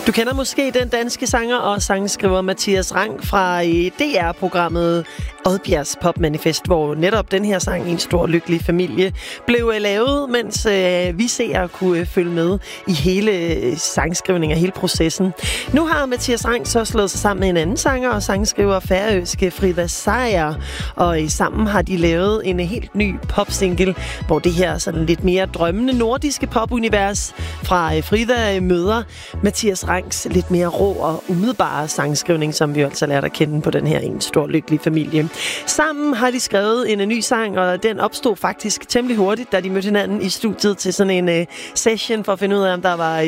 Du kender måske den danske sanger og sangskriver Mathias Rang fra DR-programmet Oddbjergs Popmanifest, hvor netop den her sang, En stor lykkelig familie, blev lavet, mens vi seere kunne følge med i hele sangskrivningen og hele processen. Nu har Mathias Rang så slået sig sammen med en anden sanger og sangskriver, færøske Frida Sayer, og sammen har de lavet en helt ny popsingle, hvor det her sådan lidt mere drømmende nordiske popunivers fra Frida møder Mathias Rangs lidt mere rå og umiddelbare sangskrivning, som vi altså lærte at kende på den her En stor lykkelig familie. Sammen har de skrevet en ny sang, og den opstod faktisk temmelig hurtigt, da de mødte hinanden i studiet til sådan en session for at finde ud af, om der var